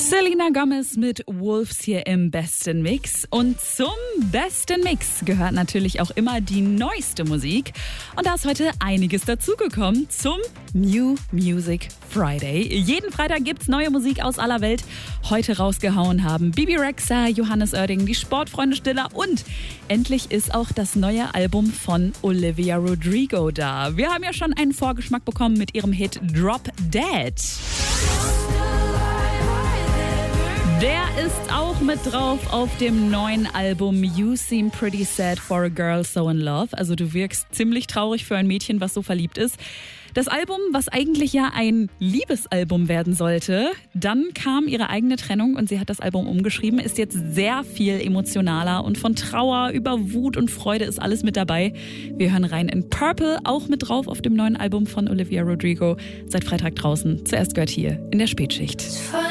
Selena Gomez mit Wolves hier im Besten Mix. Und zum Besten Mix gehört natürlich auch immer die neueste Musik. Und da ist heute einiges dazugekommen zum New Music Friday. Jeden Freitag gibt's neue Musik aus aller Welt. Heute rausgehauen haben Bebe Rexha, Johannes Oerding, die Sportfreunde Stiller und endlich ist auch das neue Album von Olivia Rodrigo da. Wir haben ja schon einen Vorgeschmack bekommen mit ihrem Hit Drop Dead. Der ist auch mit drauf auf dem neuen Album You Seem Pretty Sad for a Girl So in Love. Also du wirkst ziemlich traurig für ein Mädchen, was so verliebt ist. Das Album, was eigentlich ja ein Liebesalbum werden sollte, dann kam ihre eigene Trennung und sie hat das Album umgeschrieben, ist jetzt sehr viel emotionaler und von Trauer über Wut und Freude ist alles mit dabei. Wir hören rein in Purple, auch mit drauf auf dem neuen Album von Olivia Rodrigo. Seit Freitag draußen. Zuerst gehört hier in der Spätschicht.